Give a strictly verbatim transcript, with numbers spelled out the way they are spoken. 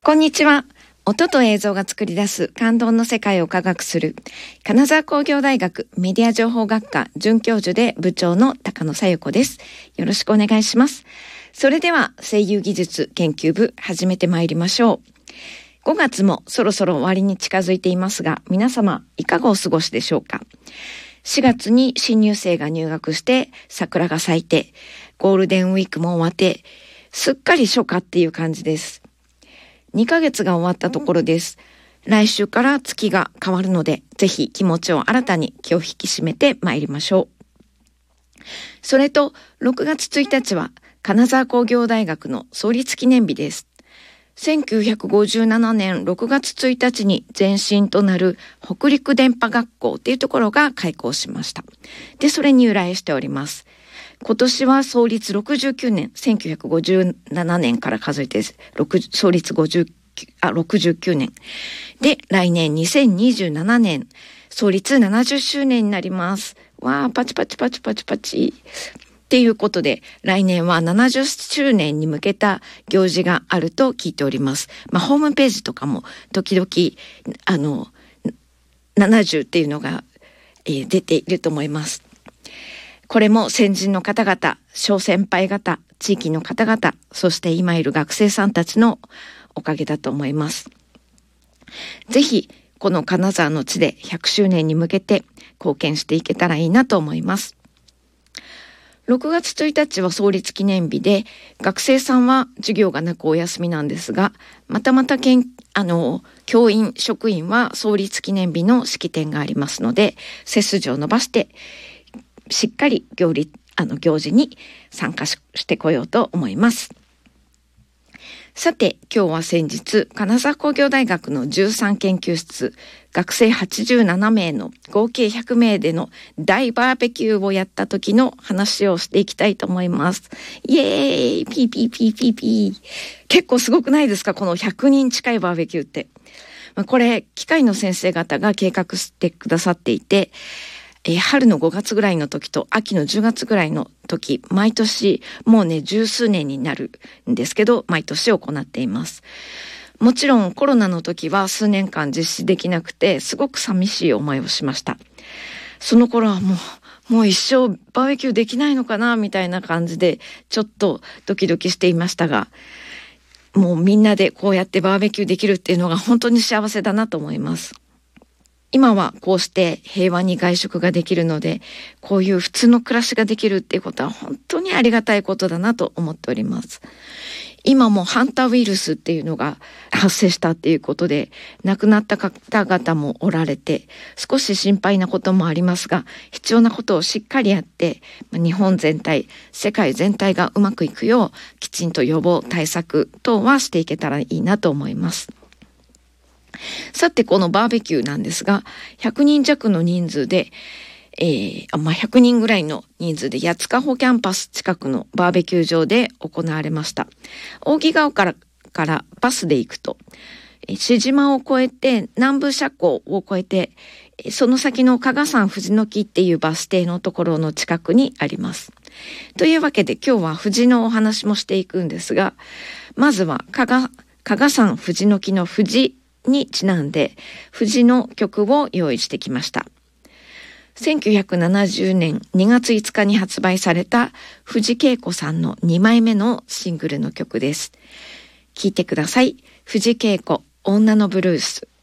こんにちは。音と映像が作り出す感動の世界を科学する金沢工業大学メディア情報学科准教授で部長の高野紗友子です。よろしくお願いします。それでは声優技術研究部始めてまいりましょう。ごがつもそろそろ終わりに近づいていますが、皆様いかがお過ごしでしょうか。しがつに新入生が入学して桜が咲いて、ゴールデンウィークも終わって、すっかり初夏っていう感じです。にかげつが終わったところです。来週から月が変わるので、ぜひ気持ちを新たに気を引き締めてまいりましょう。それと、ろくがつついたちは金沢工業大学の創立記念日です。せんきゅうひゃくごじゅうななねんろくがつついたちに前身となる北陸電波学校っていうところが開校しました。で、それに由来しております。今年は創立ろくじゅうきゅうねん、せんきゅうひゃくごじゅうななねんから数えて創立ごじゅうあろくじゅうきゅうねんで、来年にせんにじゅうななねん創立ななじゅっしゅうねんになります。わー、パチパチパチパチパチっていうことで、来年はななじゅっしゅうねんに向けた行事があると聞いております。まあ、ホームページとかも時々あのななじゅうっていうのが、えー、出ていると思います。これも先人の方々、小先輩方、地域の方々、そして今いる学生さんたちのおかげだと思います。ぜひ、この金沢の地でひゃくしゅうねんに向けて貢献していけたらいいなと思います。ろくがつついたちは創立記念日で、学生さんは授業がなくお休みなんですが、またまたけんあの教員、職員は創立記念日の式典がありますので、背筋を伸ばして、しっかり行理、あの行事に参加 し, してこようと思います。さて、今日は先日、金沢工業大学のじゅうさんけんきゅう室、学生はちじゅうななめいの合計ひゃくめいでの大バーベキューをやった時の話をしていきたいと思います。イエーイピーピーピーピーピー結構すごくないですか、このひゃくにん近いバーベキューって。これ、機械の先生方が計画してくださっていて、えー、春のごがつぐらいの時と秋のじゅうがつぐらいの時、毎年もうね十数年になるんですけど、毎年行っています。もちろんコロナの時は数年間実施できなくて、すごく寂しい思いをしました。その頃はもうもう一生バーベキューできないのかなみたいな感じで、ちょっとドキドキしていましたが、もうみんなでこうやってバーベキューできるっていうのが本当に幸せだなと思います。今はこうして平和に外食ができるので、こういう普通の暮らしができるっていうことは本当にありがたいことだなと思っております。今もハンターウイルスっていうのが発生したっていうことで、亡くなった方々もおられて、少し心配なこともありますが、必要なことをしっかりやって、日本全体、世界全体がうまくいくよう、きちんと予防対策等はしていけたらいいなと思います。さて、このバーベキューなんですが、ひゃくにんじゃくの人数で、えーまあ、ひゃくにんぐらいの人数で八塚穂キャンパス近くのバーベキュー場で行われました。扇ヶ丘からからバスで行くと、志島を越えて南部車庫を越えて、その先の加賀山藤の木っていうバス停のところの近くにあります。というわけで今日は藤のお話もしていくんですが、まずは加賀、加賀山藤の木の藤にちなんで藤の曲を用意してきました。せんきゅうひゃくななじゅうねんにがついつかに発売された藤恵子さんのにまいめのシングルの曲です。聴いてください。藤恵子、女のブルース。